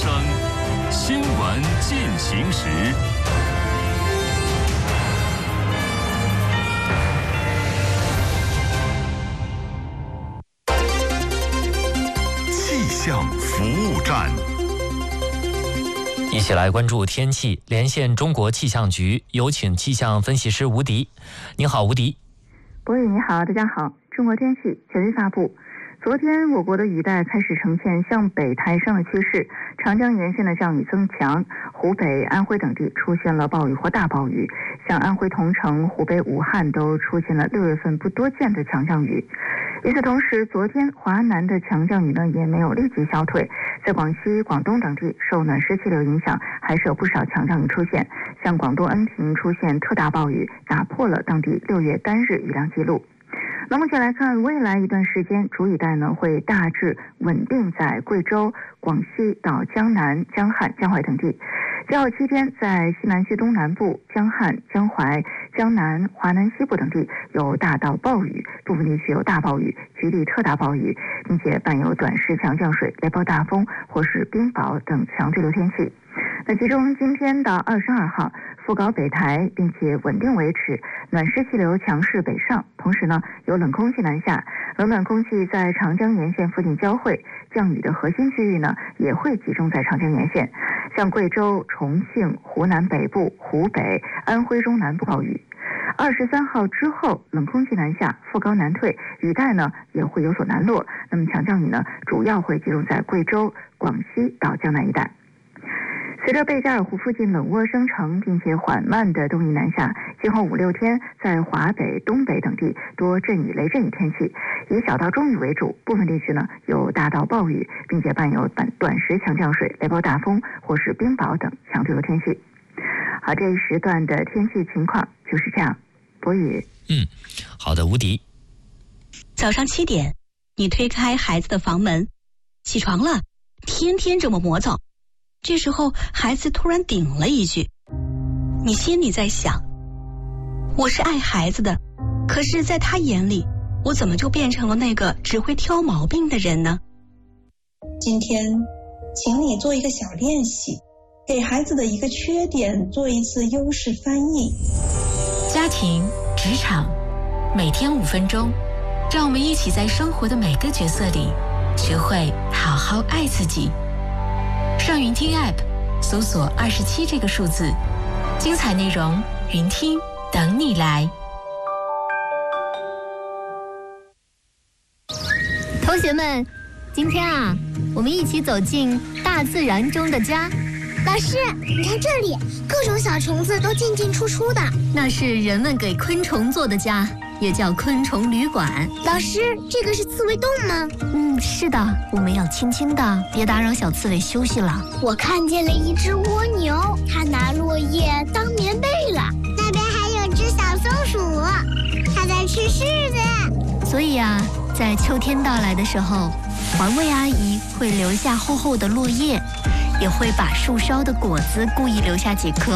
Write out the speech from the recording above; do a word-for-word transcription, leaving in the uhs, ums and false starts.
声，新闻进行时。气象服务站， 一起来关注天气。连线中国气象局，有请气象分析师吴迪。你好，吴迪。 博宇你好，大家好。中国天气权威发布。昨天我国的雨带开始呈现向北抬升的趋势，长江沿线的降雨增强，湖北、安徽等地出现了暴雨或大暴雨，像安徽桐城、湖北武汉都出现了六月份不多见的强降雨。与此同时，昨天华南的强降雨呢也没有立即消退，在广西、广东等地受暖湿气流影响，还是有不少强降雨出现，像广东恩平出现特大暴雨，打破了当地六月单日雨量记录。那目前来看，未来一段时间主雨带呢会大致稳定在贵州、广西到江南、江汉、江淮等地。之后七天在西南西东南部、江汉、江淮、江南、华南西部等地有大到暴雨，部分地区有大暴雨、局地特大暴雨，并且伴有短时强降水、雷暴大风或是冰雹等强对流天气。那其中今天到二十二号副高北抬，并且稳定维持，暖湿气流强势北上，同时呢有冷空气南下，冷暖空气在长江沿线附近交汇，降雨的核心区域呢也会集中在长江沿线，像贵州、重庆、湖南北部、湖北、安徽中南部暴雨。二十三号之后，冷空气南下，副高南退，雨带呢也会有所南落，那么强降雨呢主要会集中在贵州、广西到江南一带。随着贝加尔湖附近冷涡生成，并且缓慢的东移南下，今后五六天在华北、东北等地多阵雨、雷阵雨天气，以小到中雨为主，部分地区呢有大到暴雨，并且伴有短短时强降水、雷暴大风或是冰雹等强对流天气。好，这一时段的天气情况就是这样。博宇， 嗯，好的，吴迪。 早上七点，你推开孩子的房门，起床了，天天这么磨蹭。这时候孩子突然顶了一句，你心里在想，我是爱孩子的，可是在他眼里，我怎么就变成了那个只会挑毛病的人呢？ 今天请你做一个小练习，给孩子的一个缺点做一次优势翻译。 家庭、职场，每天五分钟，让我们一起在生活的每个角色里学会好好爱自己。上云听 App 搜索二十七这个数字，精彩内容云听等你来。 同学们，今天啊，我们一起走进大自然中的家。 老师，你看这里，各种小虫子都进进出出的。 那是人们给昆虫做的家，也叫昆虫旅馆。 老师，这个是刺猬洞吗？ 嗯，是的，我们要轻轻的，别打扰小刺猬休息了。 我看见了一只蜗牛，它拿落叶当棉被了。那边还有只小松鼠，它在吃柿子。 所以啊，在秋天到来的时候，环卫阿姨会留下厚厚的落叶，也会把树梢的果子故意留下几颗。